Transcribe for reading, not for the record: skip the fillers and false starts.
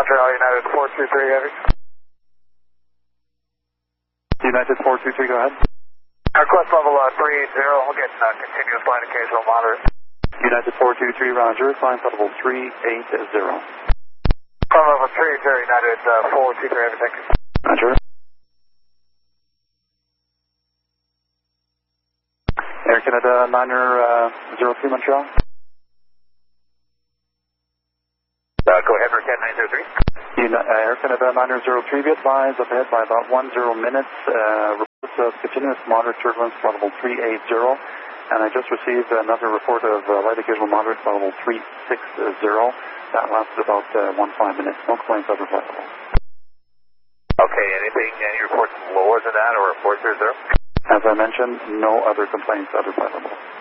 Montreal United 423 Heavy. United 423, go ahead. Request level 380, we'll get continuous line occasional moderate. United 423, roger, climb level 380. Climb level 380, United 423 Heavy, thank you. Roger. Air Canada Niner 03 Montreal. Go ahead, Air Canada 903. Air Canada Niner 03, be advised up ahead by about 10 minutes. Reports of continuous moderate turbulence, level 380. And I just received another report of light occasional moderate, level 360. That lasted about 15 minutes. No complaints other flight level. Okay, any reports lower than that or 430? As I mentioned, no other complaints other flight level.